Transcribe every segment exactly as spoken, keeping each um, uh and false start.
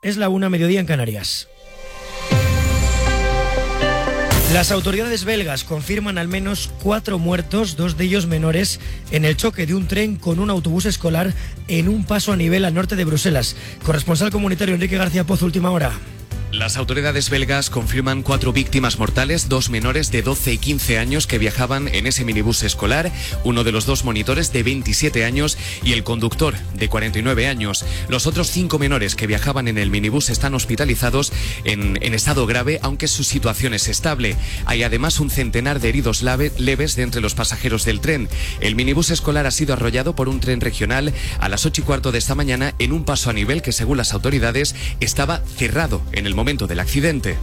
Es la una, mediodía en Canarias. Las autoridades belgas confirman al menos cuatro muertos, dos de ellos menores, en el choque de un tren con un autobús escolar en un paso a nivel al norte de Bruselas. Corresponsal comunitario Enrique García Pozo, última hora. Las autoridades belgas confirman cuatro víctimas mortales, dos menores de doce y quince años que viajaban en ese minibús escolar, uno de los dos monitores de veintisiete años y el conductor de cuarenta y nueve años. Los otros cinco menores que viajaban en el minibús están hospitalizados en, en estado grave, aunque su situación es estable. Hay además un centenar de heridos lave, leves de entre los pasajeros del tren. El minibús escolar ha sido arrollado por un tren regional a las ocho y cuarto de esta mañana en un paso a nivel que, según las autoridades, estaba cerrado en el momento del accidente.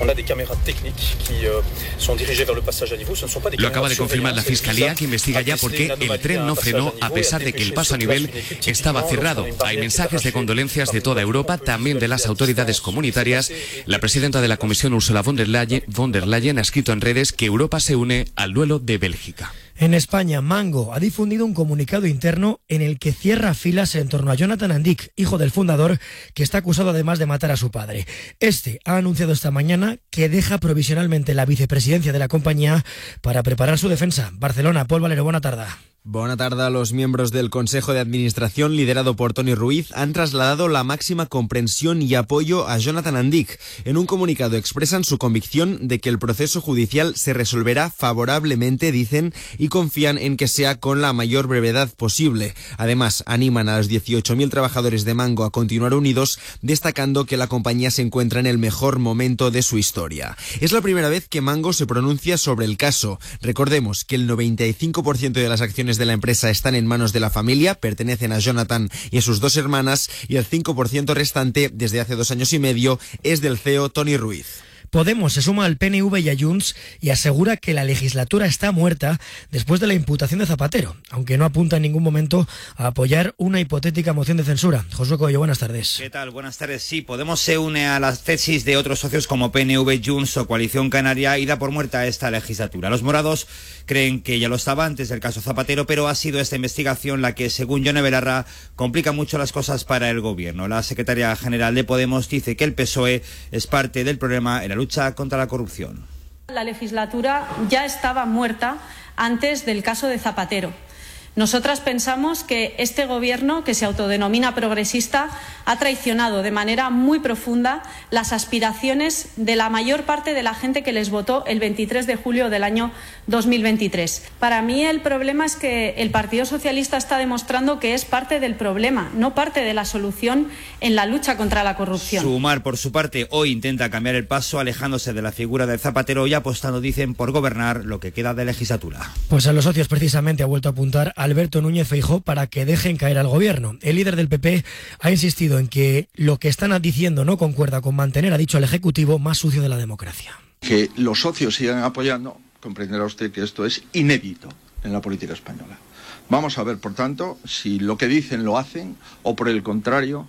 Lo acaba de confirmar la Fiscalía, que investiga ya por qué el tren no frenó a pesar de que el paso a nivel estaba cerrado. Hay mensajes de condolencias de toda Europa, también de las autoridades comunitarias. La presidenta de la Comisión, Ursula von der Leyen, von der Leyen, ha escrito en redes que Europa se une al duelo de Bélgica. En España, Mango ha difundido un comunicado interno en el que cierra filas en torno a Jonathan Andic, hijo del fundador, que está acusado además de matar a su padre. Este ha anunciado esta mañana que deja provisionalmente la vicepresidencia de la compañía para preparar su defensa. Barcelona, Paul Valero, buena tarde. Buena tarde. Los miembros del Consejo de Administración, liderado por Toni Ruiz, han trasladado la máxima comprensión y apoyo a Jonathan Andic. En un comunicado expresan su convicción de que el proceso judicial se resolverá favorablemente, dicen, y confían en que sea con la mayor brevedad posible. Además, animan a los dieciocho mil trabajadores de Mango a continuar unidos, destacando que la compañía se encuentra en el mejor momento de su historia. Es la primera vez que Mango se pronuncia sobre el caso. Recordemos que el noventa y cinco por ciento de las acciones de la empresa están en manos de la familia, pertenecen a Jonathan y a sus dos hermanas, y el cinco por ciento restante, desde hace dos años y medio, es del C E O Toni Ruiz. Podemos se suma al P N V y a Junts y asegura que la legislatura está muerta después de la imputación de Zapatero, aunque no apunta en ningún momento a apoyar una hipotética moción de censura. Josué Coello, buenas tardes. ¿Qué tal? Buenas tardes. Sí, Podemos se une a las tesis de otros socios como P N V, Junts o Coalición Canaria y da por muerta esta legislatura. Los morados creen que ya lo estaba antes del caso Zapatero, pero ha sido esta investigación la que, según Yone Belarra, complica mucho las cosas para el gobierno. La secretaria general de Podemos dice que el P S O E es parte del problema en la lucha contra la corrupción. La legislatura ya estaba muerta antes del caso de Zapatero. Nosotras pensamos que este gobierno, que se autodenomina progresista, ha traicionado de manera muy profunda las aspiraciones de la mayor parte de la gente que les votó el veintitrés de julio del año dos mil veintitrés. Para mí el problema es que el Partido Socialista está demostrando que es parte del problema, no parte de la solución en la lucha contra la corrupción. Sumar, por su parte, hoy intenta cambiar el paso, alejándose de la figura de Zapatero y apostando, dicen, por gobernar lo que queda de legislatura. Pues a los socios precisamente ha vuelto a apuntar Alberto Núñez Feijóo para que dejen caer al gobierno. El líder del P P ha insistido en que lo que están diciendo no concuerda con mantener, ha dicho el Ejecutivo, más sucio de la democracia. Que los socios sigan apoyando, comprenderá usted que esto es inédito en la política española. Vamos a ver, por tanto, si lo que dicen lo hacen o, por el contrario,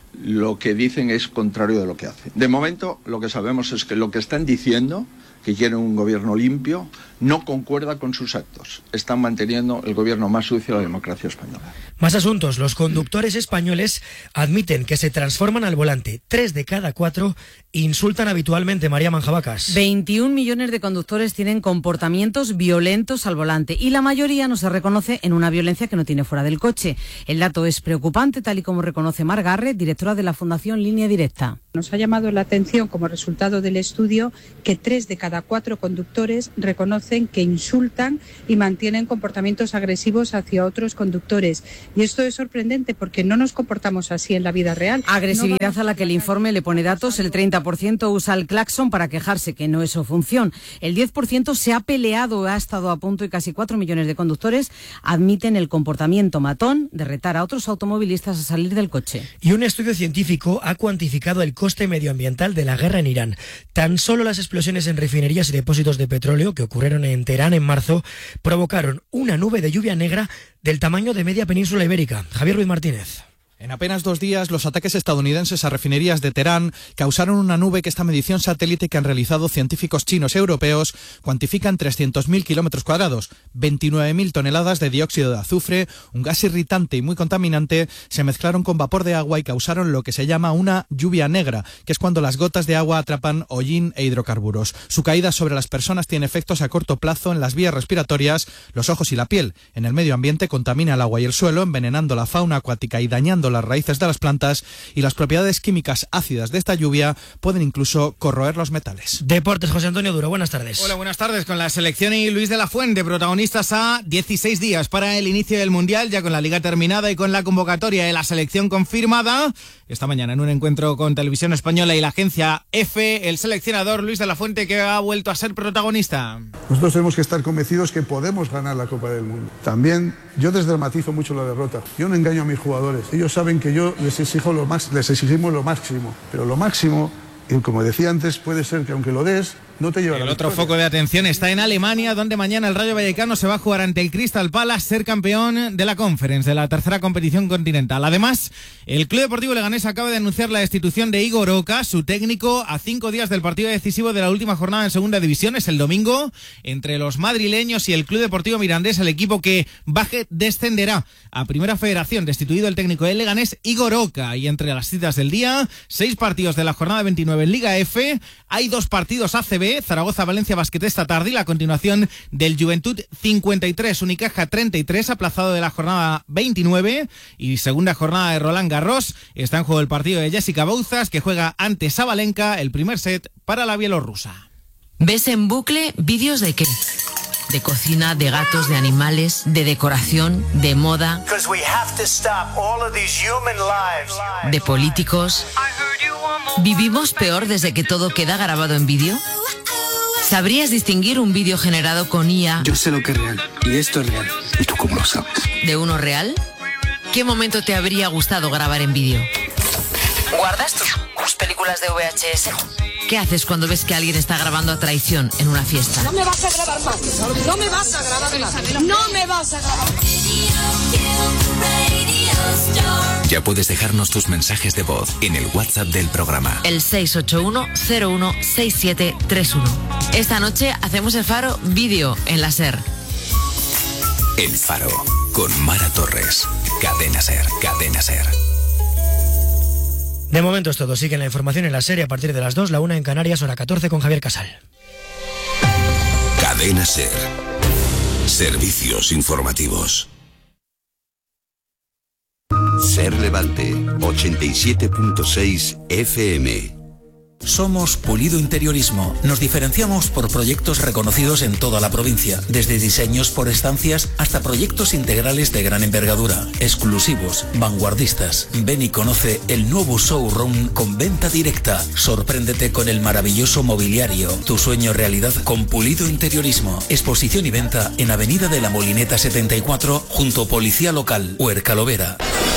lo que dicen es contrario de lo que hacen. De momento, lo que sabemos es que lo que están diciendo, que quieren un gobierno limpio, no concuerda con sus actos. Están manteniendo el gobierno más sucio de la democracia española. Más asuntos. Los conductores españoles admiten que se transforman al volante. Tres de cada cuatro insultan habitualmente. María Manjabacas. veintiún millones de conductores tienen comportamientos violentos al volante y la mayoría no se reconoce en una violencia que no tiene fuera del coche. El dato es preocupante, tal y como reconoce Mar Garre, directora de la Fundación Línea Directa. Nos ha llamado la atención, como resultado del estudio, que tres de cada cuatro conductores reconocen que insultan y mantienen comportamientos agresivos hacia otros conductores. Y esto es sorprendente porque no nos comportamos así en la vida real. Agresividad no a la que el informe le pone datos. El treinta por ciento usa el claxon para quejarse, que no es su función. El diez por ciento se ha peleado, ha estado a punto, y casi cuatro millones de conductores admiten el comportamiento matón de retar a otros automovilistas a salir del coche. Y un estudio científico ha cuantificado el coste medioambiental de la guerra en Irán. Tan solo las explosiones en refinerías y depósitos de petróleo que ocurrieron en Teherán en marzo provocaron una nube de lluvia negra del tamaño de media península ibérica. Javier Ruiz Martínez. En apenas dos días, los ataques estadounidenses a refinerías de Teherán causaron una nube que esta medición satélite que han realizado científicos chinos y europeos cuantifica en trescientos mil kilómetros cuadrados. veintinueve mil toneladas de dióxido de azufre, un gas irritante y muy contaminante, se mezclaron con vapor de agua y causaron lo que se llama una lluvia negra, que es cuando las gotas de agua atrapan hollín e hidrocarburos. Su caída sobre las personas tiene efectos a corto plazo en las vías respiratorias, los ojos y la piel. En el medio ambiente contamina el agua y el suelo, envenenando la fauna acuática y dañando las raíces de las plantas, y las propiedades químicas ácidas de esta lluvia pueden incluso corroer los metales. Deportes, José Antonio Duro, buenas tardes. Hola, buenas tardes. Con la selección y Luis de la Fuente, protagonistas a dieciséis días para el inicio del Mundial, ya con la liga terminada y con la convocatoria de la selección confirmada. Esta mañana en un encuentro con Televisión Española y la agencia EFE, el seleccionador Luis de la Fuente, que ha vuelto a ser protagonista. Nosotros tenemos que estar convencidos que podemos ganar la Copa del Mundo. También yo desdramatizo mucho la derrota. Yo no engaño a mis jugadores. Ellos saben que yo les exijo lo más, les exigimos lo máximo. Pero lo máximo, y como decía antes, puede ser que aunque lo des, no te lleva a la El otro victoria. foco de atención está en Alemania, donde mañana el Rayo Vallecano se va a jugar ante el Crystal Palace, ser campeón de la Conference, de la tercera competición continental. Además, el Club Deportivo Leganés acaba de anunciar la destitución de Igor Oca, su técnico, a cinco días del partido decisivo de la última jornada en Segunda División. Es el domingo, entre los madrileños y el Club Deportivo Mirandés, el equipo que baje descenderá a Primera Federación. Destituido el técnico del Leganés, Igor Oca. Y entre las citas del día, seis partidos de la jornada veintinueve en Liga F. Hay dos partidos A C B, Zaragoza-Valencia Basket esta tarde, y la continuación del Juventud cincuenta y tres, Unicaja treinta y tres, aplazado de la jornada veintinueve, y segunda jornada de Roland Garros. Está en juego el partido de Jessica Bouzas, que juega ante Sabalenka, el primer set para la bielorrusa. ¿Ves en bucle vídeos de qué? De cocina, de gatos, de animales, de decoración, de moda, de políticos. ¿Vivimos peor desde que todo queda grabado en vídeo? ¿Sabrías distinguir un vídeo generado con I A? Yo sé lo que es real, y esto es real. ¿Y tú cómo lo sabes? ¿De uno real? ¿Qué momento te habría gustado grabar en vídeo? ¿Guardas tus, tus películas de V H S? ¿Qué haces cuando ves que alguien está grabando a traición en una fiesta? No me vas a grabar más. No me vas a grabar más. No me vas a grabar. Ya puedes dejarnos tus mensajes de voz en el WhatsApp del programa. El seis ocho uno cero uno seis siete tres uno. Esta noche hacemos el Faro vídeo en la SER. El Faro, con Mara Torres. Cadena SER, Cadena SER. De momento es todo. Sigue la información en la serie a partir de las dos, la una en Canarias, hora catorce, con Javier Casal. Cadena SER. Servicios informativos. SER Levante, ochenta y siete punto seis F M. Somos Pulido Interiorismo. Nos diferenciamos por proyectos reconocidos en toda la provincia, desde diseños por estancias hasta proyectos integrales de gran envergadura, exclusivos, vanguardistas. Ven y conoce el nuevo showroom con venta directa. Sorpréndete con el maravilloso mobiliario. Tu sueño realidad con Pulido Interiorismo. Exposición y venta en Avenida de la Molineta setenta y cuatro, junto a Policía Local, Huercalovera.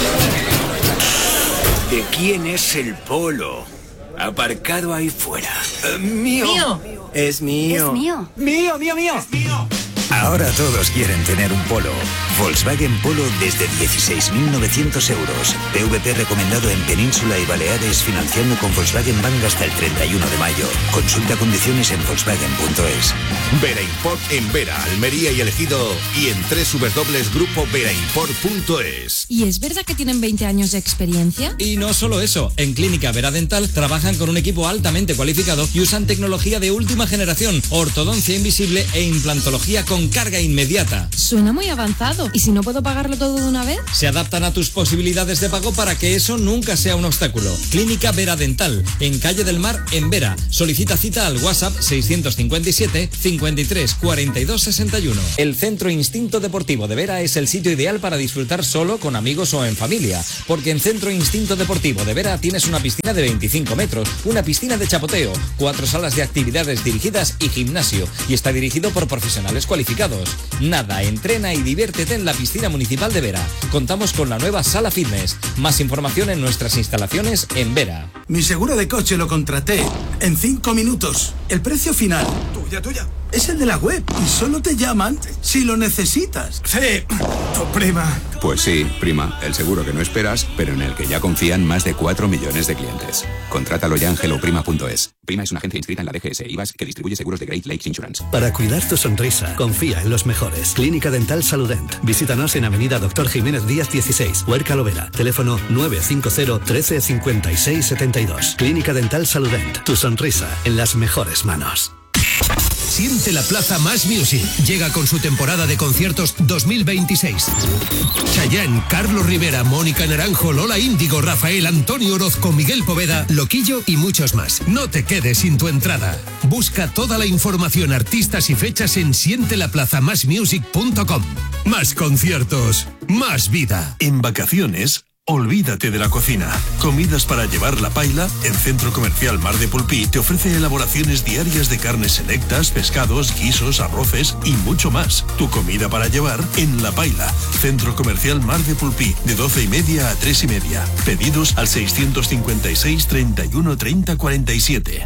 ¿De quién es el polo? Aparcado ahí fuera. Uh, mío. Mío. Es mío. Es mío. Mío, mío, mío. Es mío. Ahora todos quieren tener un Polo. Volkswagen Polo desde dieciséis mil novecientos euros. P V P recomendado en Península y Baleares, financiando con Volkswagen Bank hasta el treinta y uno de mayo. Consulta condiciones en volkswagen punto es. Vera Import en Vera, Almería y Elegido, y en doble u doble u doble u punto grupo vera import punto es. ¿Y es verdad que tienen veinte años de experiencia? Y no solo eso, en Clínica Vera Dental trabajan con un equipo altamente cualificado y usan tecnología de última generación, ortodoncia invisible e implantología con carga inmediata. Suena muy avanzado. ¿Y si no puedo pagarlo todo de una vez? Se adaptan a tus posibilidades de pago para que eso nunca sea un obstáculo. Clínica Vera Dental, en Calle del Mar, en Vera. Solicita cita al WhatsApp seiscientos cincuenta y siete, cincuenta y tres, cuarenta y dos, sesenta y uno. El Centro Instinto Deportivo de Vera es el sitio ideal para disfrutar solo, con amigos o en familia. Porque en Centro Instinto Deportivo de Vera tienes una piscina de veinticinco metros, una piscina de chapoteo, cuatro salas de actividades dirigidas y gimnasio. Y está dirigido por profesionales cualificados. Nada, entrena y diviértete en la piscina municipal de Vera. Contamos con la nueva sala fitness. Más información en nuestras instalaciones en Vera. Mi seguro de coche lo contraté en cinco minutos. El precio final. Tuya, tuya. es el de la web y solo te llaman si lo necesitas. Sí, tu prima. Pues sí, prima, el seguro que no esperas, pero en el que ya confían más de cuatro millones de clientes. Contrátalo ya en hello prima punto es. Prima es una agencia inscrita en la D G S I V A S que distribuye seguros de Great Lakes Insurance. Para cuidar tu sonrisa, confía en los mejores. Clínica Dental Saludent. Visítanos en Avenida Doctor Jiménez Díaz dieciséis, Huerca Lovera. Teléfono nueve cinco cero, trece, cincuenta y seis, setenta y dos. Clínica Dental Saludent. Tu sonrisa en las mejores manos. Siente la Plaza Más Music. Llega con su temporada de conciertos dos mil veintiséis. Chayanne, Carlos Rivera, Mónica Naranjo, Lola Índigo, Rafael, Antonio Orozco, Miguel Poveda, Loquillo y muchos más. No te quedes sin tu entrada. Busca toda la información, artistas y fechas en siente la plaza más music punto com. Más conciertos, más vida. En vacaciones, olvídate de la cocina. Comidas para llevar la paila. El Centro Comercial Mar de Pulpí te ofrece elaboraciones diarias de carnes selectas, pescados, guisos, arroces y mucho más. Tu comida para llevar en La Paila. Centro Comercial Mar de Pulpí, de doce y media a tres y media. Pedidos al seiscientos cincuenta y seis, treinta y uno, treinta, cuarenta y siete.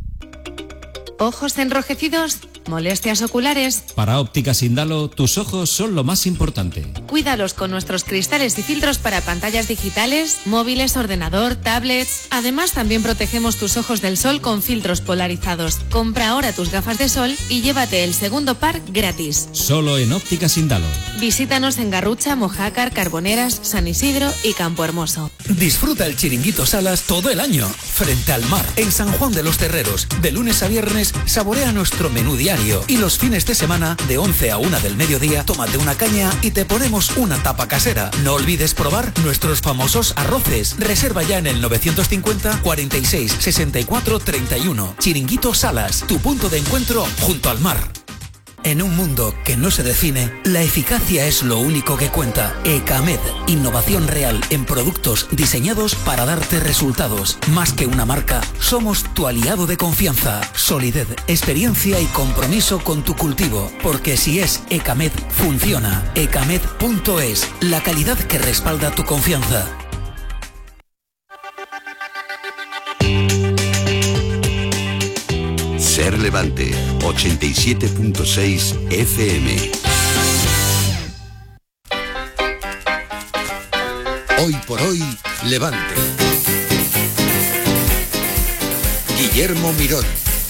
¿Ojos enrojecidos? ¿Molestias oculares? Para Ópticas Indalo, tus ojos son lo más importante. Cuídalos con nuestros cristales y filtros para pantallas digitales, móviles, ordenador, tablets. Además, también protegemos tus ojos del sol con filtros polarizados. Compra ahora tus gafas de sol y llévate el segundo par gratis. Solo en Ópticas Indalo. Visítanos en Garrucha, Mojácar, Carboneras, San Isidro y Campo Hermoso. Disfruta el Chiringuito Salas todo el año. Frente al mar, en San Juan de los Terreros. De lunes a viernes, saborea nuestro menú diario. Y los fines de semana, de once a una del mediodía, tómate una caña y te ponemos una tapa casera. No olvides probar nuestros famosos arroces. Reserva ya en el novecientos cincuenta, cuarenta y seis, sesenta y cuatro, treinta y uno. Chiringuito Salas, tu punto de encuentro junto al mar. En un mundo que no se define, la eficacia es lo único que cuenta. Ecamed, innovación real en productos diseñados para darte resultados. Más que una marca, somos tu aliado de confianza. Solidez, experiencia y compromiso con tu cultivo. Porque si es Ecamed, funciona. Ecamed punto es, la calidad que respalda tu confianza. Ser Levante, ochenta y siete punto seis F M. Hoy por hoy, Levante. Guillermo Mirón.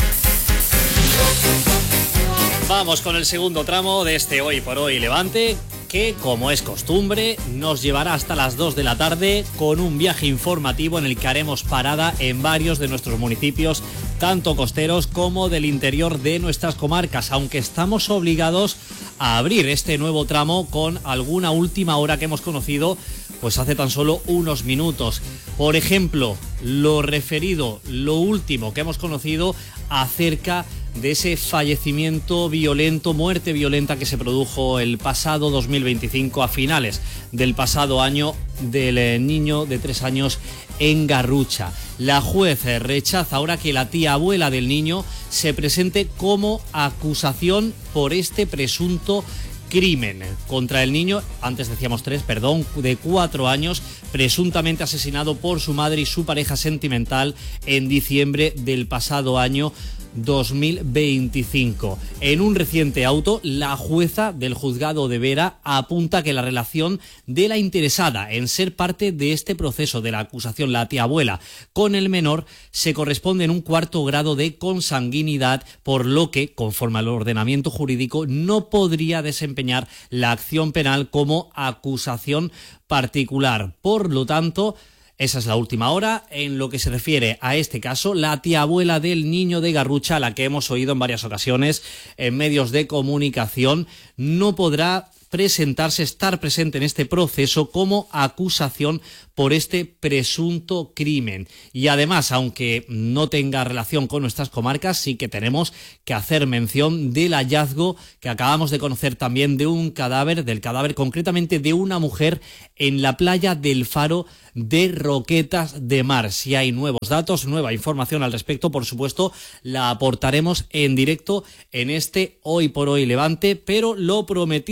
Vamos con el segundo tramo de este Hoy por Hoy Levante, que, como es costumbre, nos llevará hasta las dos de la tarde con un viaje informativo en el que haremos parada en varios de nuestros municipios, tanto costeros como del interior de nuestras comarcas, aunque estamos obligados a abrir este nuevo tramo con alguna última hora que hemos conocido pues hace tan solo unos minutos. Por ejemplo, lo referido, lo último que hemos conocido acerca de ese fallecimiento violento, muerte violenta que se produjo el pasado dos mil veinticinco, a finales del pasado año, del niño de tres años en Garrucha. La juez rechaza ahora que la tía abuela del niño se presente como acusación por este presunto crimen contra el niño, antes decíamos tres, perdón, de cuatro años, presuntamente asesinado por su madre y su pareja sentimental en diciembre del pasado año dos mil veinticinco. En un reciente auto, la jueza del juzgado de Vera apunta que la relación de la interesada en ser parte de este proceso de la acusación, la tía abuela, con el menor, se corresponde en un cuarto grado de consanguinidad, por lo que, conforme al ordenamiento jurídico, no podría desempeñar la acción penal como acusación particular. Por lo tanto, esa es la última hora. En lo que se refiere a este caso, la tía abuela del niño de Garrucha, a la que hemos oído en varias ocasiones en medios de comunicación, no podrá presentarse, estar presente en este proceso como acusación por este presunto crimen. Y además, aunque no tenga relación con nuestras comarcas, sí que tenemos que hacer mención del hallazgo que acabamos de conocer también de un cadáver, del cadáver concretamente de una mujer en la playa del Faro de Roquetas de Mar. Si hay nuevos datos, nueva información al respecto, por supuesto, la aportaremos en directo en este Hoy por Hoy Levante, pero lo prometido es deuda.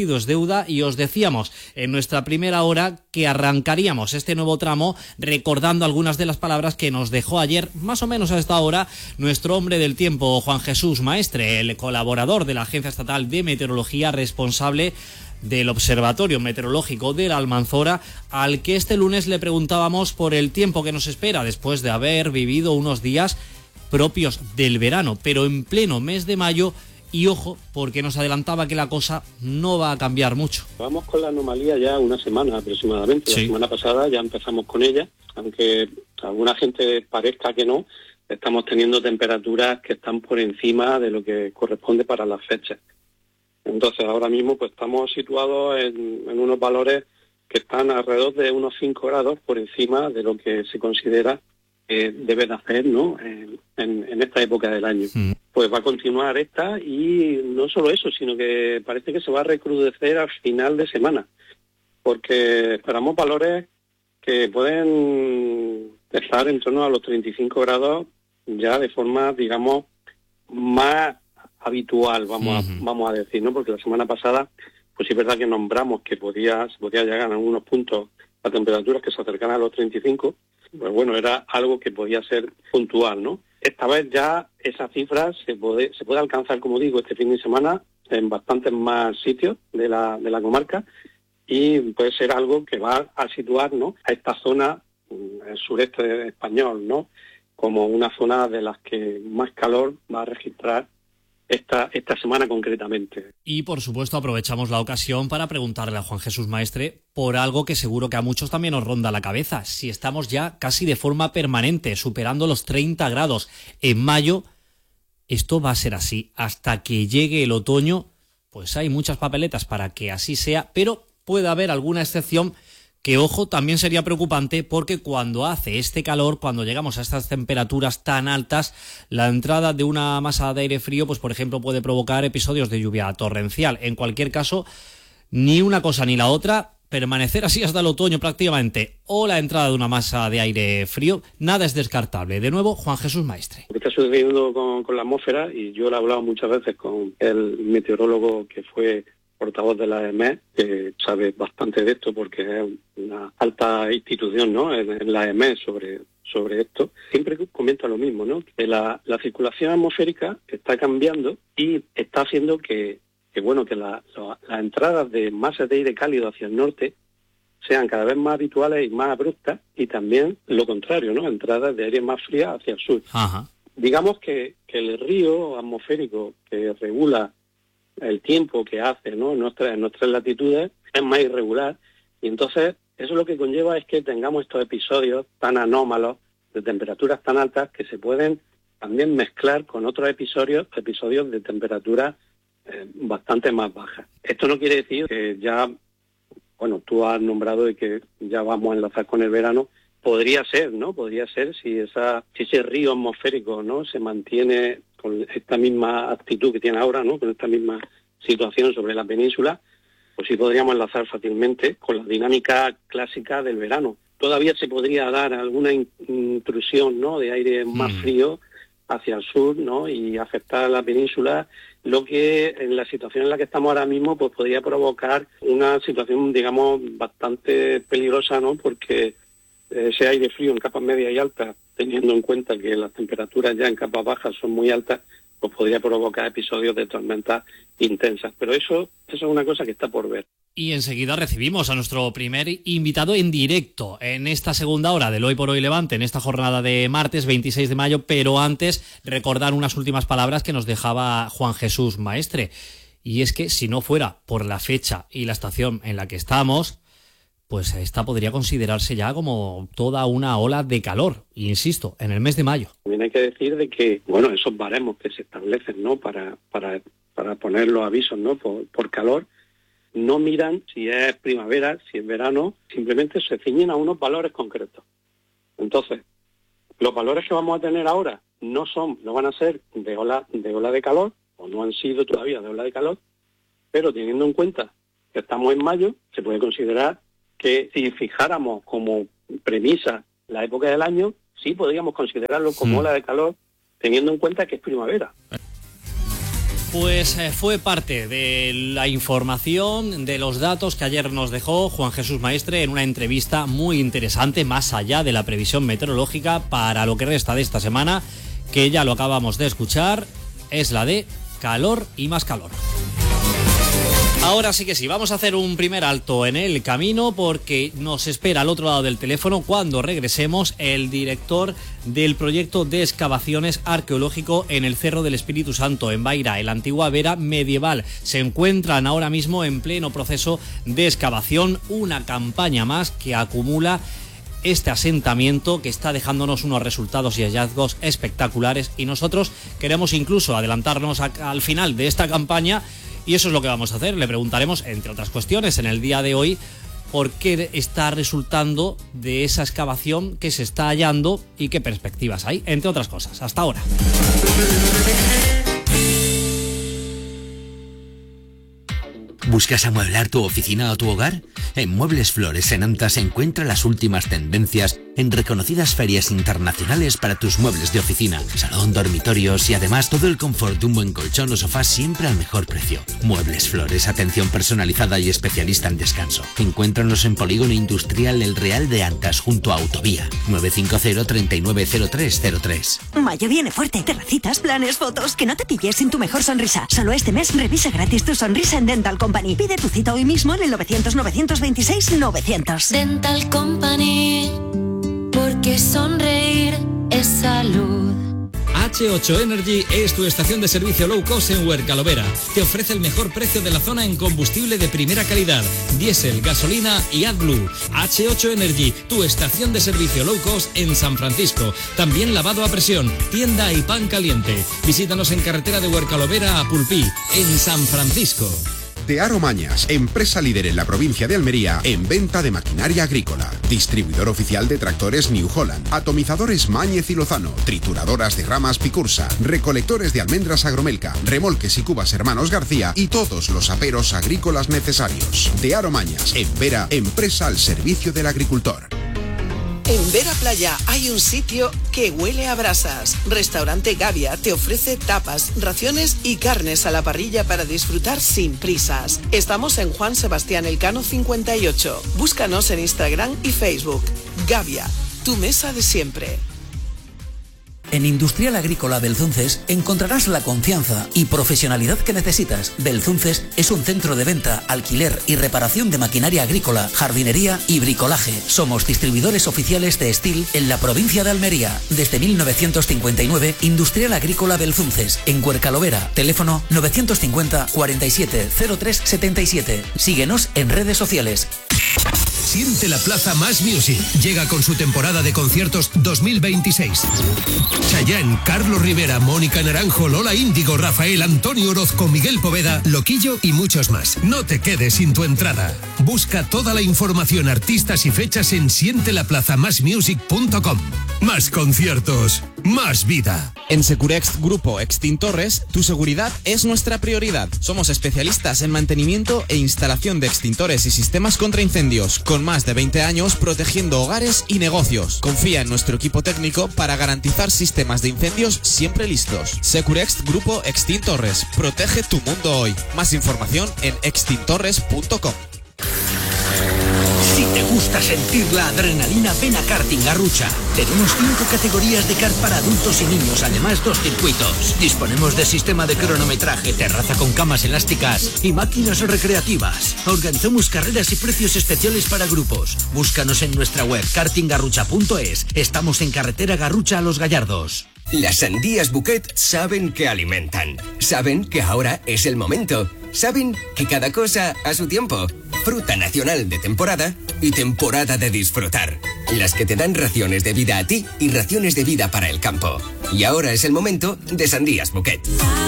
saluda y os decíamos en nuestra primera hora que arrancaríamos este nuevo tramo recordando algunas de las palabras que nos dejó ayer, más o menos a esta hora, nuestro hombre del tiempo, Juan Jesús Maestre, el colaborador de la Agencia Estatal de Meteorología, responsable del Observatorio Meteorológico de la Almanzora, al que este lunes le preguntábamos por el tiempo que nos espera después de haber vivido unos días propios del verano, pero en pleno mes de mayo. Y ojo, porque nos adelantaba que la cosa no va a cambiar mucho. Vamos con la anomalía ya una semana aproximadamente. Sí. La semana pasada ya empezamos con ella, aunque a alguna gente parezca que no, estamos teniendo temperaturas que están por encima de lo que corresponde para las fechas. Entonces ahora mismo pues estamos situados en, en unos valores que están alrededor de unos cinco grados por encima de lo que se considera que deben hacer, ¿no? En, en, en esta época del año. Mm. Pues va a continuar esta y no solo eso, sino que parece que se va a recrudecer al final de semana, porque esperamos valores que pueden estar en torno a los treinta y cinco grados ya de forma, digamos, más habitual, vamos, uh-huh. a, vamos a decir, ¿no? Porque la semana pasada, pues sí es verdad que nombramos que podía, se podía llegar en algunos puntos a temperaturas que se acercan a los treinta y cinco, pues bueno, era algo que podía ser puntual, ¿no? Esta vez ya esa cifra se puede, se puede alcanzar, como digo, este fin de semana en bastantes más sitios de la, de la comarca, y puede ser algo que va a situar, ¿no?, a esta zona, el sureste español, ¿no?, como una zona de las que más calor va a registrar esta, esta semana concretamente. Y por supuesto aprovechamos la ocasión para preguntarle a Juan Jesús Maestre por algo que seguro que a muchos también nos ronda la cabeza. Si estamos ya casi de forma permanente, superando los treinta grados en mayo, esto va a ser así hasta que llegue el otoño. Pues hay muchas papeletas para que así sea, pero puede haber alguna excepción que, ojo, también sería preocupante, porque cuando hace este calor, cuando llegamos a estas temperaturas tan altas, la entrada de una masa de aire frío, pues por ejemplo, puede provocar episodios de lluvia torrencial. En cualquier caso, ni una cosa ni la otra, permanecer así hasta el otoño prácticamente, o la entrada de una masa de aire frío, nada es descartable. De nuevo, Juan Jesús Maestre. Lo que está sucediendo con, con la atmósfera, y yo lo he hablado muchas veces con el meteorólogo que fue portavoz de la E M E, que sabe bastante de esto porque es una alta institución, ¿no?, en, en la E M E sobre, sobre esto, siempre comenta lo mismo, ¿no?, que la, la circulación atmosférica está cambiando y está haciendo que, que bueno, que la, la, las entradas de masas de aire cálido hacia el norte sean cada vez más habituales y más abruptas, y también lo contrario, ¿no?, entradas de aire más fría hacia el sur. Ajá. Digamos que, que el río atmosférico que regula el tiempo que hace, ¿no?, en nuestras, en nuestras latitudes es más irregular, y entonces eso lo que conlleva es que tengamos estos episodios tan anómalos de temperaturas tan altas que se pueden también mezclar con otros episodios episodios de temperaturas eh, bastante más bajas. Esto no quiere decir que ya, bueno, tú has nombrado de que ya vamos a enlazar con el verano. Podría ser, ¿no? Podría ser si esa si ese río atmosférico, ¿no?, se mantiene con esta misma actitud que tiene ahora, ¿no?, con esta misma situación sobre la península, pues sí podríamos enlazar fácilmente con la dinámica clásica del verano. Todavía se podría dar alguna intrusión, ¿no?, de aire más mm. frío hacia el sur, ¿no?, y afectar a la península, lo que en la situación en la que estamos ahora mismo pues podría provocar una situación, digamos, bastante peligrosa, ¿no?, porque ese aire frío en capas medias y altas, teniendo en cuenta que las temperaturas ya en capas bajas son muy altas, pues podría provocar episodios de tormentas intensas. Pero eso, eso es una cosa que está por ver. Y enseguida recibimos a nuestro primer invitado en directo en esta segunda hora del Hoy por Hoy Levante, en esta jornada de martes veintiséis de mayo, pero antes recordar unas últimas palabras que nos dejaba Juan Jesús Maestre. Y es que si no fuera por la fecha y la estación en la que estamos, pues esta podría considerarse ya como toda una ola de calor, insisto, en el mes de mayo. También hay que decir de que, bueno, esos baremos que se establecen, ¿no?, para para para poner los avisos, ¿no?, por, por calor, no miran si es primavera, si es verano, simplemente se ciñen a unos valores concretos. Entonces, los valores que vamos a tener ahora no son, no van a ser de ola de ola de calor, o no han sido todavía de ola de calor, pero teniendo en cuenta que estamos en mayo, se puede considerar que si fijáramos como premisa la época del año, sí podríamos considerarlo como sí. ola de calor, teniendo en cuenta que es primavera. Pues eh, fue parte de la información, de los datos que ayer nos dejó Juan Jesús Maestre en una entrevista muy interesante, más allá de la previsión meteorológica para lo que resta de esta semana, que ya lo acabamos de escuchar, es la de calor y más calor. Ahora sí que sí, vamos a hacer un primer alto en el camino porque nos espera al otro lado del teléfono, cuando regresemos, el director del proyecto de excavaciones arqueológico en el Cerro del Espíritu Santo, en Baira, en la antigua Vera medieval. Se encuentran ahora mismo en pleno proceso de excavación, una campaña más que acumula este asentamiento, que está dejándonos unos resultados y hallazgos espectaculares, y nosotros queremos incluso adelantarnos a, al final de esta campaña. Y eso es lo que vamos a hacer. Le preguntaremos, entre otras cuestiones, en el día de hoy, por qué está resultando de esa excavación que se está hallando y qué perspectivas hay, entre otras cosas. Hasta ahora. ¿Buscas amueblar tu oficina o tu hogar? En Muebles Flores en Antas encuentra las últimas tendencias en reconocidas ferias internacionales para tus muebles de oficina, salón, dormitorios y además todo el confort de un buen colchón o sofá siempre al mejor precio. Muebles Flores, atención personalizada y especialista en descanso. Encuéntranos en Polígono Industrial El Real de Antas, junto a Autovía. nueve cinco cero, treinta y nueve, cero tres cero tres. Mayo viene fuerte. Terracitas, planes, fotos. Que no te pilles sin tu mejor sonrisa. Solo este mes revisa gratis tu sonrisa en Dental Company. Pide tu cita hoy mismo en el novecientos, novecientos veintiséis, novecientos. Dental Company, porque sonreír es salud. H ocho Energy es tu estación de servicio low cost en Huercalovera. Te ofrece el mejor precio de la zona en combustible de primera calidad, diésel, gasolina y AdBlue. H ocho Energy, tu estación de servicio low cost en San Francisco. También lavado a presión, tienda y pan caliente. Visítanos en carretera de Huercalovera a Pulpí, en San Francisco. De Aro Mañas, empresa líder en la provincia de Almería en venta de maquinaria agrícola. Distribuidor oficial de tractores New Holland, atomizadores Máñez y Lozano, trituradoras de ramas Picursa, recolectores de almendras Agromelca, remolques y cubas Hermanos García y todos los aperos agrícolas necesarios. De Aro Mañas, en Vera, empresa al servicio del agricultor. En Vera Playa hay un sitio que huele a brasas. Restaurante Gavia te ofrece tapas, raciones y carnes a la parrilla para disfrutar sin prisas. Estamos en Juan Sebastián Elcano cincuenta y ocho. Búscanos en Instagram y Facebook. Gavia, tu mesa de siempre. En Industrial Agrícola Belzunces encontrarás la confianza y profesionalidad que necesitas. Belzunces es un centro de venta, alquiler y reparación de maquinaria agrícola, jardinería y bricolaje. Somos distribuidores oficiales de Steel en la provincia de Almería. Desde mil novecientos cincuenta y nueve, Industrial Agrícola Belzunces, en Huercalovera. Teléfono novecientos cincuenta, cuarenta y siete, cero tres setenta y siete. Síguenos en redes sociales. Siente la Plaza Más Music. Llega con su temporada de conciertos dos mil veintiséis. Chayanne, Carlos Rivera, Mónica Naranjo, Lola Índigo, Rafael, Antonio Orozco, Miguel Poveda, Loquillo y muchos más. No te quedes sin tu entrada. Busca toda la información, artistas y fechas en siente la plaza más music punto com. Más conciertos, más vida. En Securex Grupo Extintores, tu seguridad es nuestra prioridad. Somos especialistas en mantenimiento e instalación de extintores y sistemas contra incendios, con más de veinte años protegiendo hogares y negocios. Confía en nuestro equipo técnico para garantizar sistemas de incendios siempre listos. Securex Grupo Extintores, protege tu mundo hoy. Más información en extintores punto com. Si te gusta sentir la adrenalina, ven a Karting Garrucha. Tenemos cinco categorías de kart para adultos y niños, además dos circuitos. Disponemos de sistema de cronometraje, terraza con camas elásticas y máquinas recreativas. Organizamos carreras y precios especiales para grupos. Búscanos en nuestra web karting garrucha punto es. Estamos en carretera Garrucha a Los Gallardos. Las sandías Bouquet saben que alimentan. Saben que ahora es el momento. Saben que cada cosa a su tiempo. Fruta nacional de temporada y temporada de disfrutar. Las que te dan raciones de vida a ti y raciones de vida para el campo. Y ahora es el momento de sandías Bouquet.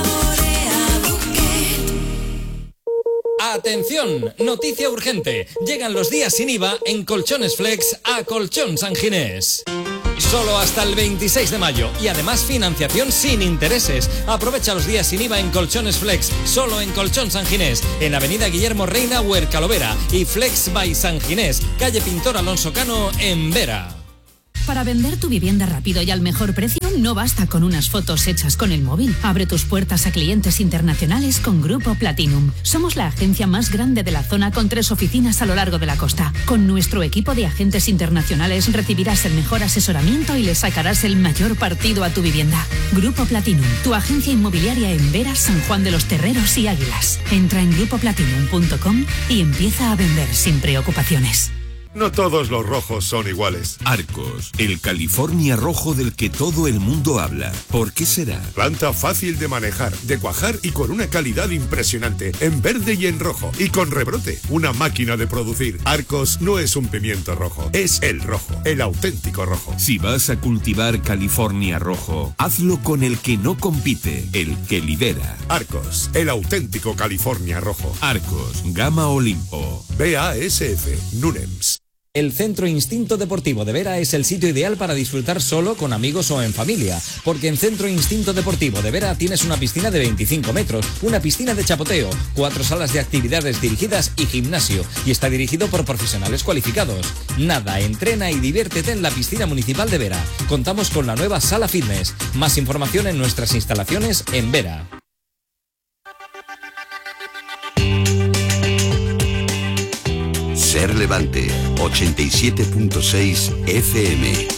Atención, noticia urgente. Llegan los días sin I V A en Colchones Flex a Colchón San Ginés. Solo hasta el veintiséis de mayo y además financiación sin intereses. Aprovecha los días sin I V A en Colchones Flex, solo en Colchón San Ginés, en Avenida Guillermo Reina, Huercalovera, y Flex by San Ginés, calle Pintor Alonso Cano, en Vera. Para vender tu vivienda rápido y al mejor precio, no basta con unas fotos hechas con el móvil. Abre tus puertas a clientes internacionales con Grupo Platinum. Somos la agencia más grande de la zona con tres oficinas a lo largo de la costa. Con nuestro equipo de agentes internacionales recibirás el mejor asesoramiento y le sacarás el mayor partido a tu vivienda. Grupo Platinum, tu agencia inmobiliaria en Vera, San Juan de los Terreros y Águilas. Entra en grupo platinum punto com y empieza a vender sin preocupaciones. No todos los rojos son iguales. Arcos, el California rojo del que todo el mundo habla. ¿Por qué será? Planta fácil de manejar, de cuajar y con una calidad impresionante. En verde y en rojo. Y con rebrote. Una máquina de producir. Arcos no es un pimiento rojo. Es el rojo. El auténtico rojo. Si vas a cultivar California rojo, hazlo con el que no compite, el que lidera. Arcos, el auténtico California rojo. Arcos, Gama Olimpo. B A S F, Nunems. El Centro Instinto Deportivo de Vera es el sitio ideal para disfrutar solo, con amigos o en familia, porque en Centro Instinto Deportivo de Vera tienes una piscina de veinticinco metros, una piscina de chapoteo, cuatro salas de actividades dirigidas y gimnasio, y está dirigido por profesionales cualificados. Nada, entrena y diviértete en la piscina municipal de Vera. Contamos con la nueva sala fitness. Más información en nuestras instalaciones en Vera. Ser Levante, ochenta y siete punto seis F M.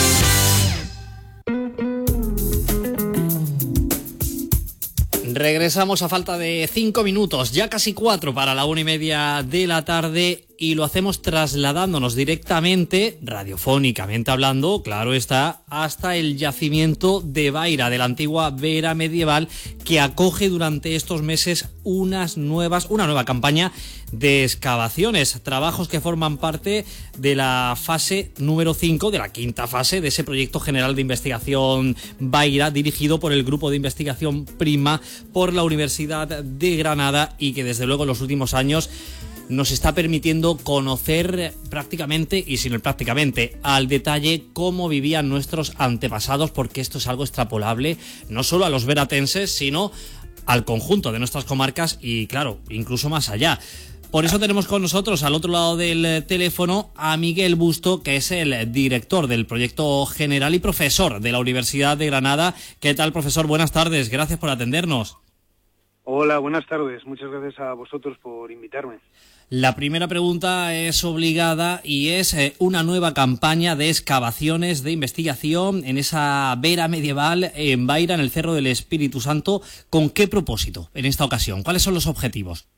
Regresamos a falta de cinco minutos, ya casi cuatro para la una y media de la tarde, y lo hacemos trasladándonos directamente, radiofónicamente hablando, claro está, hasta el yacimiento de Baira, de la antigua Vera medieval, que acoge durante estos meses unas nuevas, una nueva campaña de excavaciones, trabajos que forman parte de la fase número cinco, de la quinta fase de ese proyecto general de investigación Baira, dirigido por el Grupo de Investigación Prima por la Universidad de Granada, y que desde luego en los últimos años nos está permitiendo conocer prácticamente, y sin el prácticamente, al detalle cómo vivían nuestros antepasados, porque esto es algo extrapolable no solo a los veratenses, sino al conjunto de nuestras comarcas y, claro, incluso más allá. Por eso tenemos con nosotros, al otro lado del teléfono, a Miguel Busto, que es el director del proyecto general y profesor de la Universidad de Granada. ¿Qué tal, profesor? Buenas tardes, gracias por atendernos. Hola, buenas tardes. Muchas gracias a vosotros por invitarme. La primera pregunta es obligada y es eh, una nueva campaña de excavaciones, de investigación en esa Vera medieval en Baira, en el Cerro del Espíritu Santo. ¿Con qué propósito en esta ocasión? ¿Cuáles son los objetivos?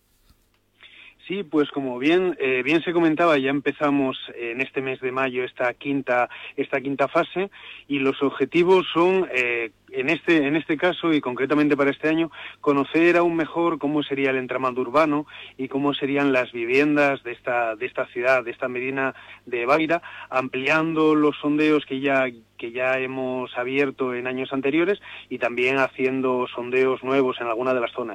Sí, pues como bien eh, bien se comentaba, ya empezamos en este mes de mayo esta quinta esta quinta fase, y los objetivos son eh, en este en este caso y concretamente para este año conocer aún mejor cómo sería el entramado urbano y cómo serían las viviendas de esta de esta ciudad, de esta medina de Baira, ampliando los sondeos que ya que ya hemos abierto en años anteriores y también haciendo sondeos nuevos en alguna de las zonas.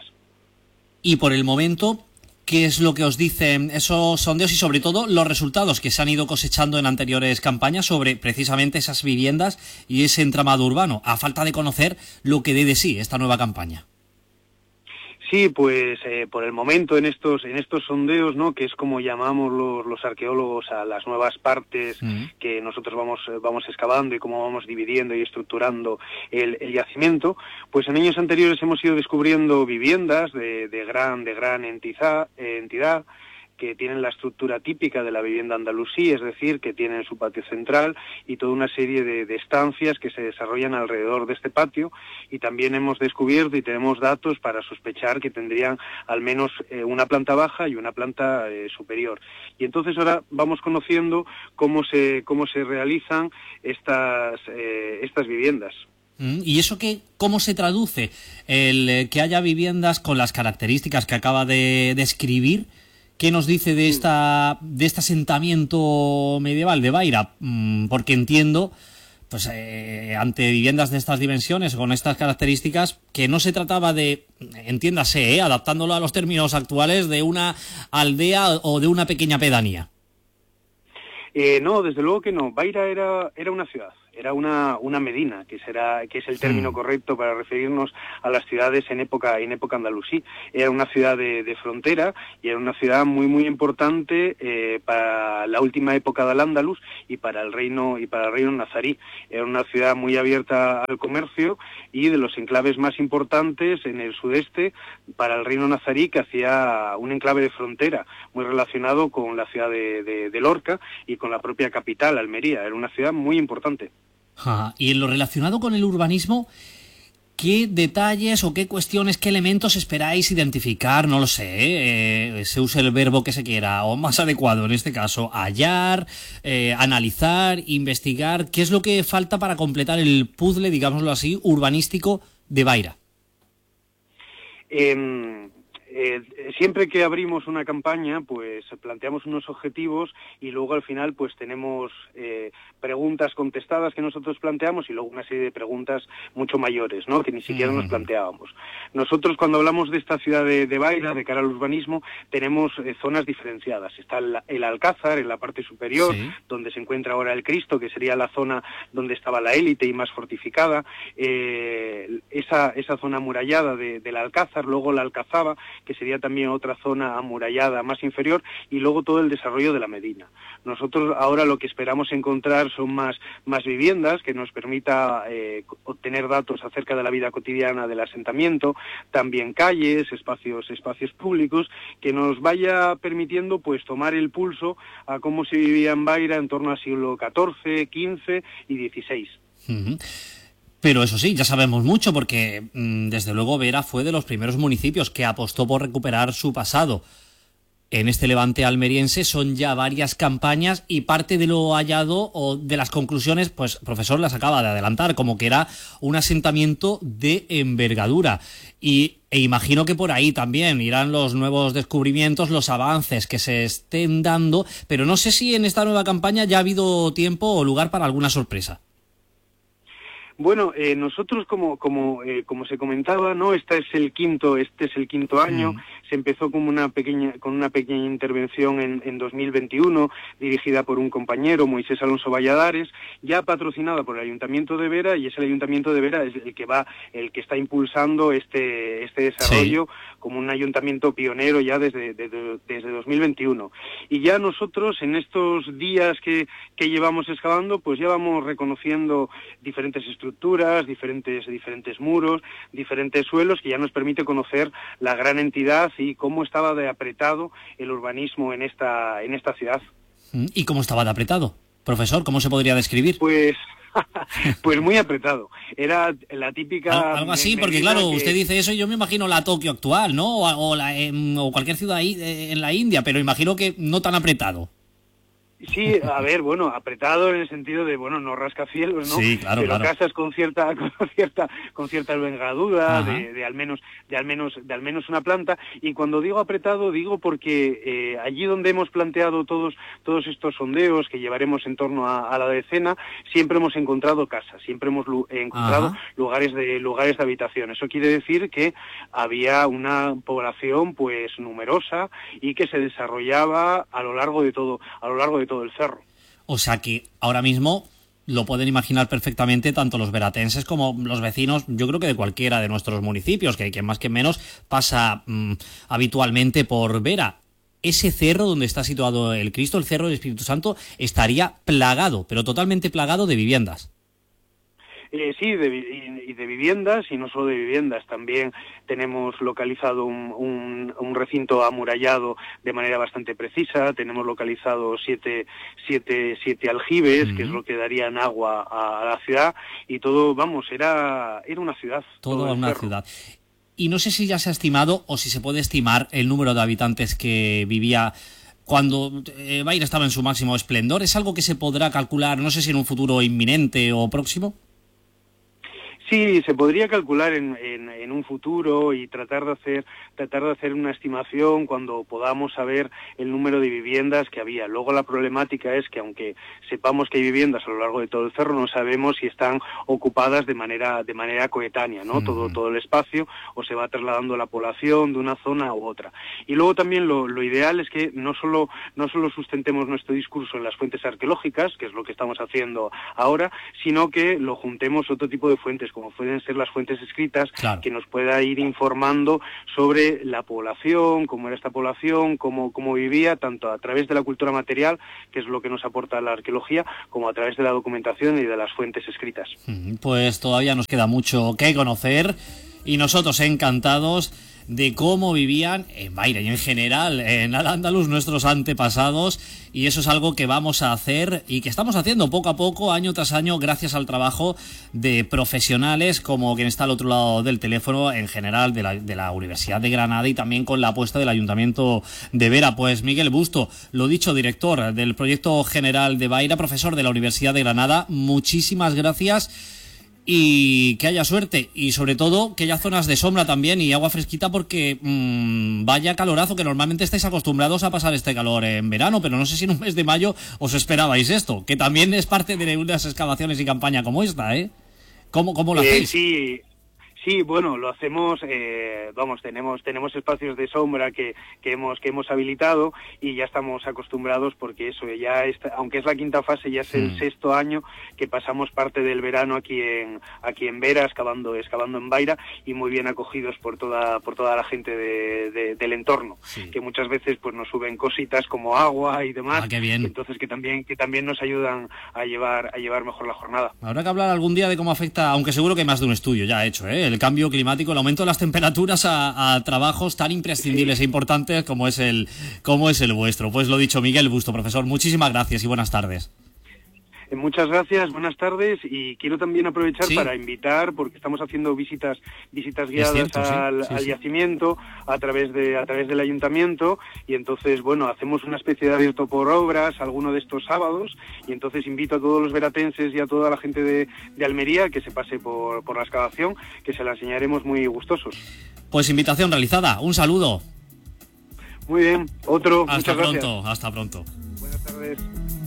Y por el momento, ¿qué es lo que os dicen esos sondeos y sobre todo los resultados que se han ido cosechando en anteriores campañas sobre precisamente esas viviendas y ese entramado urbano, a falta de conocer lo que dé de sí esta nueva campaña? Sí, pues eh, por el momento en estos en estos sondeos, ¿no?, que es como llamamos los, los arqueólogos a las nuevas partes mm. que nosotros vamos vamos excavando y cómo vamos dividiendo y estructurando el, el yacimiento, pues en años anteriores hemos ido descubriendo viviendas de, de gran de gran entidad, entidad que tienen la estructura típica de la vivienda andalusí, es decir, que tienen su patio central y toda una serie de, de estancias que se desarrollan alrededor de este patio, y también hemos descubierto y tenemos datos para sospechar que tendrían al menos eh, una planta baja y una planta eh, superior. Y entonces ahora vamos conociendo cómo se cómo se realizan estas eh, estas viviendas. ¿Y eso qué, cómo se traduce? El que haya viviendas con las características que acaba de describir. ¿Qué nos dice de esta de este asentamiento medieval de Baira? Porque entiendo, pues eh, ante viviendas de estas dimensiones, con estas características, que no se trataba de, entiéndase, eh, adaptándolo a los términos actuales, de una aldea o de una pequeña pedanía. Eh, no, desde luego que no. Baira era era una ciudad. era una, una medina, que será, que es el término correcto para referirnos a las ciudades en época, en época andalusí. Era una ciudad de, de frontera y era una ciudad muy muy importante eh, para la última época del Andalus y para el reino y para el reino nazarí. Era una ciudad muy abierta al comercio y de los enclaves más importantes en el sudeste para el reino nazarí, que hacía un enclave de frontera muy relacionado con la ciudad de, de, de Lorca y con la propia capital, Almería. Era una ciudad muy importante. Ah, y en lo relacionado con el urbanismo, ¿qué detalles o qué cuestiones, qué elementos esperáis identificar? No lo sé, eh, se use el verbo que se quiera, o más adecuado en este caso, hallar, eh, analizar, investigar. ¿Qué es lo que falta para completar el puzzle, digámoslo así, urbanístico de Beira? Eh... Eh, siempre que abrimos una campaña, pues planteamos unos objetivos y luego al final pues tenemos eh, preguntas contestadas que nosotros planteamos y luego una serie de preguntas mucho mayores, ¿no?, que ni siquiera nos planteábamos. Nosotros, cuando hablamos de esta ciudad de, de Beira, de cara al urbanismo, tenemos eh, zonas diferenciadas. Está el, el Alcázar en la parte superior, sí, donde se encuentra ahora el Cristo, que sería la zona donde estaba la élite y más fortificada, eh, esa, esa zona amurallada de, del Alcázar, luego la Alcazaba, que sería también otra zona amurallada más inferior, y luego todo el desarrollo de la Medina. Nosotros ahora lo que esperamos encontrar son más, más viviendas que nos permita eh, obtener datos acerca de la vida cotidiana del asentamiento, también calles, espacios, espacios públicos, que nos vaya permitiendo pues tomar el pulso a cómo se vivía en Beira en torno al siglo catorce, quince y dieciséis. Uh-huh. Pero eso sí, ya sabemos mucho porque mmm, desde luego Vera fue de los primeros municipios que apostó por recuperar su pasado. En este levante almeriense son ya varias campañas y parte de lo hallado o de las conclusiones, pues profesor las acaba de adelantar, como que era un asentamiento de envergadura. Y e imagino que por ahí también irán los nuevos descubrimientos, los avances que se estén dando, pero no sé si en esta nueva campaña ya ha habido tiempo o lugar para alguna sorpresa. Bueno, eh, nosotros como como eh, como se comentaba, no, este es el quinto este es el quinto año. Mm. Se empezó como una pequeña con una pequeña intervención en, en dos mil veintiuno, dirigida por un compañero, Moisés Alonso Valladares, ya patrocinada por el Ayuntamiento de Vera, y es el Ayuntamiento de Vera es el que va el que está impulsando este este desarrollo, sí, como un ayuntamiento pionero ya desde desde, desde dos mil veintiuno. Y ya nosotros en estos días que que llevamos excavando, pues ya vamos reconociendo diferentes estructuras estructuras, diferentes, diferentes muros, diferentes suelos, que ya nos permite conocer la gran entidad y cómo estaba de apretado el urbanismo en esta, en esta ciudad. ¿Y cómo estaba de apretado? Profesor, ¿cómo se podría describir? Pues... pues muy apretado. Era la típica... Algo así, porque claro, que... usted dice eso y yo me imagino la Tokio actual, ¿no? O, o, la, eh, o cualquier ciudad ahí, eh, en la India, pero imagino que no tan apretado. Sí, a ver, bueno, apretado en el sentido de, bueno, no rascacielos, ¿no? Sí, claro, pero claro. casas con cierta, con cierta, con cierta envergadura, de, de al menos, de al menos, de al menos una planta. Y cuando digo apretado, digo porque eh, allí donde hemos planteado todos, todos estos sondeos que llevaremos en torno a, a la decena, siempre hemos encontrado casas, siempre hemos lu- encontrado Ajá. lugares de, lugares de habitación. Eso quiere decir que había una población, pues, numerosa y que se desarrollaba a lo largo de todo, a lo largo de todo el cerro. O sea que ahora mismo lo pueden imaginar perfectamente tanto los veratenses como los vecinos, yo creo que de cualquiera de nuestros municipios, que, que más que menos pasa mmm, habitualmente por Vera. Ese cerro donde está situado el Cristo, el Cerro del Espíritu Santo, estaría plagado, pero totalmente plagado de viviendas. Eh, sí, de, y, y de viviendas, y no solo de viviendas, también tenemos localizado un, un, un recinto amurallado de manera bastante precisa, tenemos localizado siete, siete, siete aljibes, mm. que es lo que darían agua a, a la ciudad, y todo, vamos, era, era una ciudad. Toda una cerro. ciudad. Y no sé si ya se ha estimado, o si se puede estimar, el número de habitantes que vivía cuando eh, Beira estaba en su máximo esplendor. ¿Es algo que se podrá calcular, no sé si en un futuro inminente o próximo? Sí, se podría calcular en, en, en un futuro y tratar de hacer tratar de hacer una estimación cuando podamos saber el número de viviendas que había. Luego la problemática es que aunque sepamos que hay viviendas a lo largo de todo el cerro, no sabemos si están ocupadas de manera de manera coetánea, ¿no? Mm. Todo todo el espacio, o se va trasladando la población de una zona u otra. Y luego también lo, lo ideal es que no solo no solo sustentemos nuestro discurso en las fuentes arqueológicas, que es lo que estamos haciendo ahora, sino que lo juntemos otro tipo de fuentes, como pueden ser las fuentes escritas, claro, que nos pueda ir informando sobre la población, cómo era esta población, cómo, cómo vivía, tanto a través de la cultura material, que es lo que nos aporta la arqueología, como a través de la documentación y de las fuentes escritas. Pues todavía nos queda mucho que conocer y nosotros encantados de cómo vivían en Beira y en general en Al-Ándalus nuestros antepasados, y eso es algo que vamos a hacer y que estamos haciendo poco a poco, año tras año, gracias al trabajo de profesionales como quien está al otro lado del teléfono, en general de la, de la Universidad de Granada, y también con la apuesta del Ayuntamiento de Vera. Pues Miguel Busto, lo dicho, director del Proyecto General de Beira, profesor de la Universidad de Granada, muchísimas gracias. Y que haya suerte, y sobre todo que haya zonas de sombra también y agua fresquita, porque mmm, vaya calorazo, que normalmente estáis acostumbrados a pasar este calor en verano, pero no sé si en un mes de mayo os esperabais esto, que también es parte de unas excavaciones y campaña como esta, ¿eh? ¿Cómo, cómo lo eh, hacéis? Sí. Sí, bueno, lo hacemos, eh, vamos, tenemos tenemos espacios de sombra que, que hemos que hemos habilitado y ya estamos acostumbrados, porque eso ya está, aunque es la quinta fase, ya es el mm. sexto año que pasamos parte del verano aquí en aquí en Vera, excavando excavando en Beira, y muy bien acogidos por toda por toda la gente de, de, del entorno, sí, que muchas veces pues nos suben cositas como agua y demás, ah, qué bien. Entonces que también que también nos ayudan a llevar a llevar mejor la jornada. Habrá que hablar algún día de cómo afecta, aunque seguro que hay más de un estudio ya hecho, ¿eh? El cambio climático, el aumento de las temperaturas a, a trabajos tan imprescindibles, sí, e importantes como es el como es el vuestro. Pues lo dicho, Miguel Busto, profesor, muchísimas gracias y buenas tardes. Muchas gracias, buenas tardes, y quiero también aprovechar, sí, para invitar, porque estamos haciendo visitas visitas guiadas cierto, al, sí, sí, al sí. yacimiento a través de a través del ayuntamiento, y entonces, bueno, hacemos una especie de abierto por obras alguno de estos sábados, y entonces invito a todos los veratenses y a toda la gente de, de Almería que se pase por, por la excavación, que se la enseñaremos muy gustosos. Pues invitación realizada, un saludo. Muy bien, otro, hasta muchas pronto, gracias. Hasta pronto. Buenas tardes.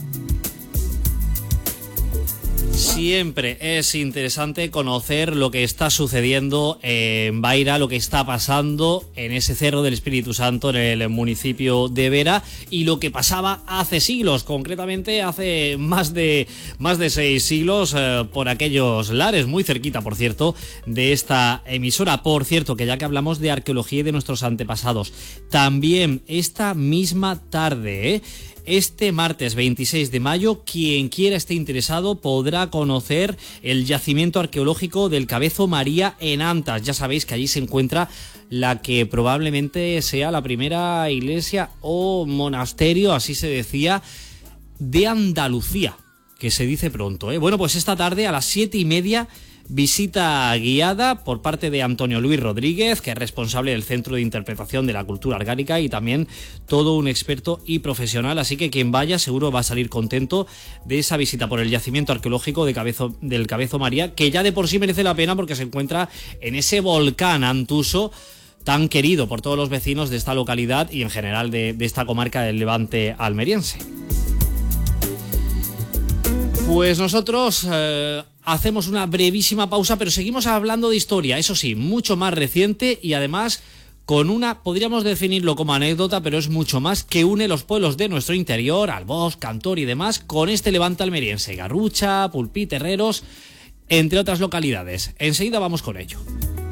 Siempre es interesante conocer lo que está sucediendo en Beira, lo que está pasando en ese Cerro del Espíritu Santo, en el municipio de Vera, y lo que pasaba hace siglos, concretamente hace más de más de seis siglos, eh, por aquellos lares, muy cerquita, por cierto, de esta emisora. Por cierto, que ya que hablamos de arqueología y de nuestros antepasados, también esta misma tarde, ¿eh? Este martes veintiséis de mayo, quien quiera esté interesado podrá conocer el yacimiento arqueológico del Cabezo María en Antas. Ya sabéis que allí se encuentra la que probablemente sea la primera iglesia o monasterio, así se decía, de Andalucía, que se dice pronto, ¿eh? Bueno, pues esta tarde a las siete y media, visita guiada por parte de Antonio Luis Rodríguez, que es responsable del Centro de Interpretación de la Cultura Orgánica y también todo un experto y profesional, así que quien vaya seguro va a salir contento de esa visita por el yacimiento arqueológico de Cabezo, del Cabezo María, que ya de por sí merece la pena porque se encuentra en ese volcán Antuso, tan querido por todos los vecinos de esta localidad y en general de, de esta comarca del Levante almeriense. Pues nosotros eh, hacemos una brevísima pausa, pero seguimos hablando de historia, eso sí, mucho más reciente y además con una, podríamos definirlo como anécdota, pero es mucho más, que une los pueblos de nuestro interior, Albós, Cantor y demás, con este Levante almeriense, Garrucha, Pulpí, Terreros, entre otras localidades. Enseguida vamos con ello.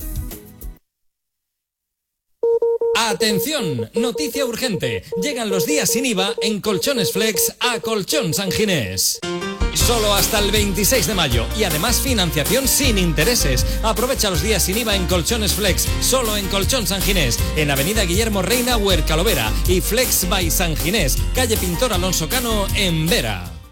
¡Atención! Noticia urgente. Llegan los días sin I V A en Colchones Flex a Colchón San Ginés. Solo hasta el veintiséis de mayo y además financiación sin intereses. Aprovecha los días sin I V A en Colchones Flex, solo en Colchón San Ginés, en Avenida Guillermo Reina, Huercalovera, y Flex by San Ginés, calle Pintor Alonso Cano, en Vera.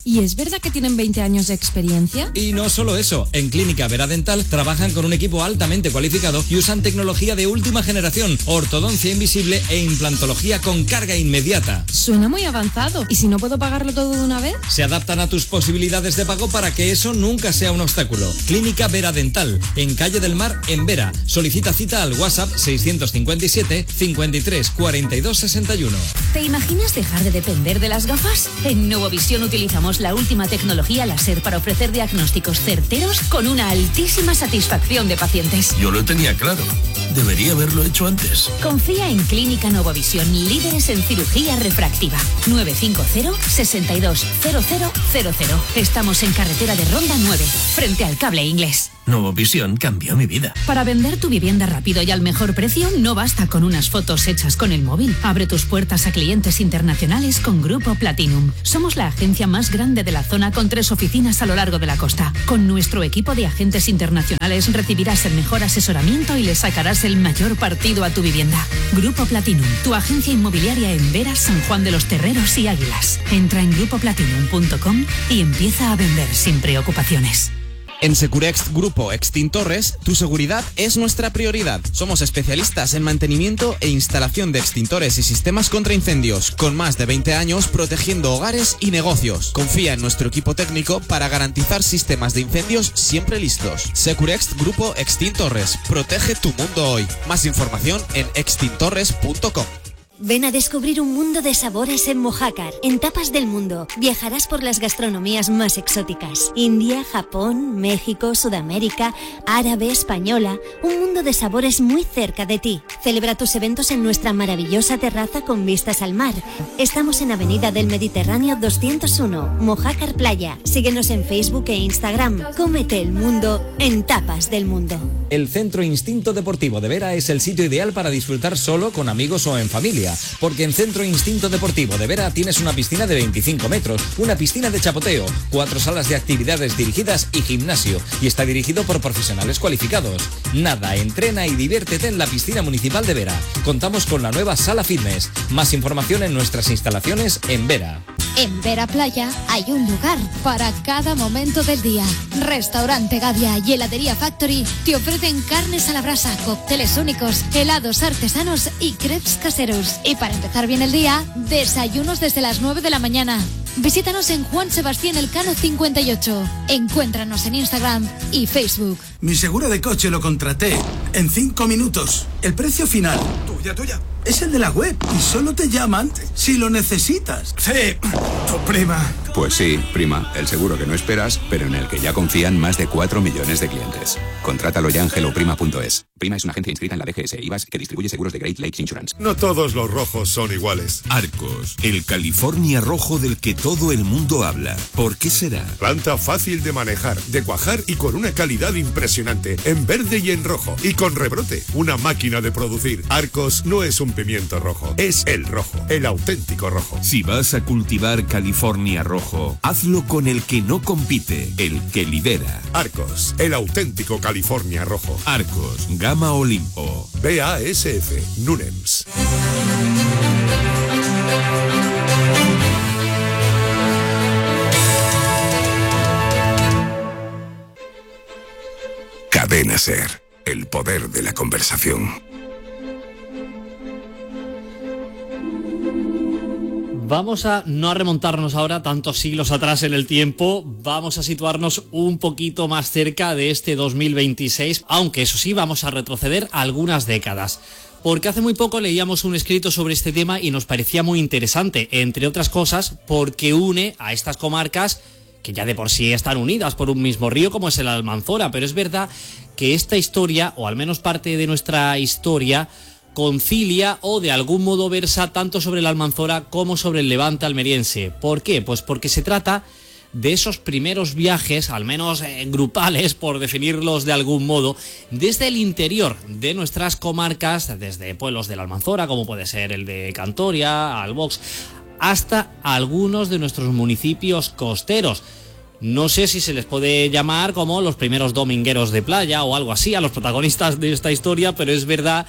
¿Y es verdad que tienen veinte años de experiencia? Y no solo eso, en Clínica Vera Dental trabajan con un equipo altamente cualificado y usan tecnología de última generación, ortodoncia invisible e implantología con carga inmediata. Suena muy avanzado. ¿Y si no puedo pagarlo todo de una vez? Se adaptan a tus posibilidades de pago para que eso nunca sea un obstáculo. Clínica Vera Dental, en Calle del Mar, en Vera. Solicita cita al WhatsApp seiscientos cincuenta y siete, cincuenta y tres, cuarenta y dos, sesenta y uno. ¿Te imaginas dejar de depender de las gafas? En Novovisión utilizamos la última tecnología láser para ofrecer diagnósticos certeros con una altísima satisfacción de pacientes. Yo lo tenía claro. Debería haberlo hecho antes. Confía en Clínica Novovisión, líderes en cirugía refractiva. nueve cinco cero, sesenta y dos, cero cero cero cero. Estamos en carretera de Ronda nueve, frente al Cable Inglés. Novovisión cambió mi vida. Para vender tu vivienda rápido y al mejor precio, no basta con unas fotos hechas con el móvil. Abre tus puertas a clientes internacionales con Grupo Platinum. Somos la agencia más grande de la zona con tres oficinas a lo largo de la costa. Con nuestro equipo de agentes internacionales recibirás el mejor asesoramiento y le sacarás el mayor partido a tu vivienda. Grupo Platinum, tu agencia inmobiliaria en Vera, San Juan de los Terreros y Águilas. Entra en grupo platinum punto com y empieza a vender sin preocupaciones. En Securex Grupo Extintores, tu seguridad es nuestra prioridad. Somos especialistas en mantenimiento e instalación de extintores y sistemas contra incendios, con más de veinte años protegiendo hogares y negocios. Confía en nuestro equipo técnico para garantizar sistemas de incendios siempre listos. Securex Grupo Extintores, protege tu mundo hoy. Más información en extintores punto com. Ven a descubrir un mundo de sabores en Mojácar. En Tapas del Mundo viajarás por las gastronomías más exóticas. India, Japón, México, Sudamérica, árabe, española. Un mundo de sabores muy cerca de ti. Celebra tus eventos en nuestra maravillosa terraza con vistas al mar. Estamos en Avenida del Mediterráneo doscientos uno, Mojácar Playa. Síguenos en Facebook e Instagram. Cómete el mundo en Tapas del Mundo. El Centro Instinto Deportivo de Vera es el sitio ideal para disfrutar solo, con amigos o en familia. Porque en Centro Instinto Deportivo de Vera tienes una piscina de veinticinco metros, una piscina de chapoteo, cuatro salas de actividades dirigidas y gimnasio. Y está dirigido por profesionales cualificados. Nada, entrena y diviértete en la piscina municipal de Vera. Contamos con la nueva sala fitness. Más información en nuestras instalaciones en Vera. En Vera Playa hay un lugar para cada momento del día. Restaurante Gavia y Heladería Factory te ofrecen carnes a la brasa, cócteles únicos, helados artesanos y crepes caseros. Y para empezar bien el día, desayunos desde las nueve de la mañana. Visítanos en Juan Sebastián Elcano cincuenta y ocho. Encuéntranos en Instagram y Facebook. Mi seguro de coche lo contraté en cinco minutos. El precio final, tuya, tuya, es el de la web y solo te llaman si lo necesitas. Sí, tu prima. Pues sí, prima, el seguro que no esperas, pero en el que ya confían más de cuatro millones de clientes. Contrátalo ya en hello prima punto es. Prima es una agencia inscrita en la D G S I V A S que distribuye seguros de Great Lakes Insurance. No todos los rojos son iguales. Arcos, el California rojo del que todo el mundo habla. ¿Por qué será? Planta fácil de manejar, de cuajar y con una calidad impresionante, en verde y en rojo, y con rebrote, una máquina de producir. Arcos no es un pimiento rojo, es el rojo, el auténtico rojo. Si vas a cultivar California rojo, hazlo con el que no compite, el que lidera. Arcos, el auténtico California rojo. Arcos, Gama Olimpo. B A S F, Nunems. Cadena Ser, el poder de la conversación. Vamos a no a remontarnos ahora tantos siglos atrás en el tiempo, vamos a situarnos un poquito más cerca de este dos mil veintiséis, aunque eso sí, vamos a retroceder algunas décadas. Porque hace muy poco leíamos un escrito sobre este tema y nos parecía muy interesante, entre otras cosas porque une a estas comarcas que ya de por sí están unidas por un mismo río como es el Almanzora, pero es verdad que esta historia, o al menos parte de nuestra historia, concilia o de algún modo versa tanto sobre el Almanzora como sobre el Levante almeriense. ¿Por qué? Pues porque se trata de esos primeros viajes, al menos eh, grupales, por definirlos de algún modo, desde el interior de nuestras comarcas, desde pueblos del Almanzora, como puede ser el de Cantoria, Albox, hasta algunos de nuestros municipios costeros. No sé si se les puede llamar como los primeros domingueros de playa o algo así a los protagonistas de esta historia, pero es verdad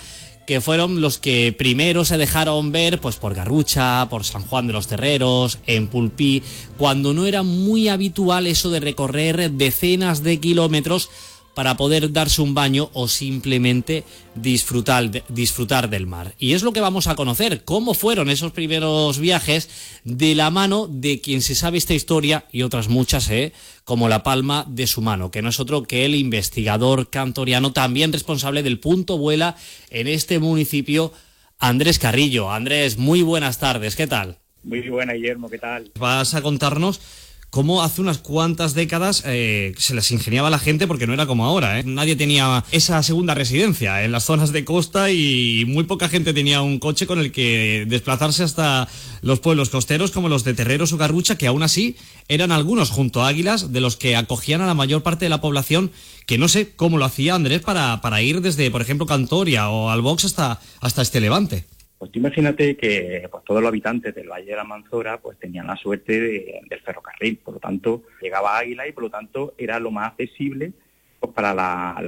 que fueron los que primero se dejaron ver pues por Garrucha, por San Juan de los Terreros, en Pulpí, cuando no era muy habitual eso de recorrer decenas de kilómetros para poder darse un baño o simplemente disfrutar, de, disfrutar del mar. Y es lo que vamos a conocer, cómo fueron esos primeros viajes de la mano de quien se sabe esta historia y otras muchas, ¿eh? como la palma de su mano, que no es otro que el investigador cantoriano, también responsable del Punto Vuela en este municipio, Andrés Carrillo. Andrés, muy buenas tardes, ¿qué tal? Muy buena, Guillermo, ¿qué tal? Vas a contarnos cómo hace unas cuantas décadas eh, se les ingeniaba la gente, porque no era como ahora, ¿eh? Nadie tenía esa segunda residencia en las zonas de costa y muy poca gente tenía un coche con el que desplazarse hasta los pueblos costeros como los de Terreros o Garrucha, que aún así eran algunos, junto a Águilas, de los que acogían a la mayor parte de la población, que no sé cómo lo hacía Andrés para, para ir desde, por ejemplo, Cantoria o Albox hasta, hasta este Levante. Pues tú imagínate que pues, todos los habitantes del Valle de la Manzora pues tenían la suerte de, del ferrocarril, por lo tanto llegaba a Águila y por lo tanto era lo más accesible pues, para la, la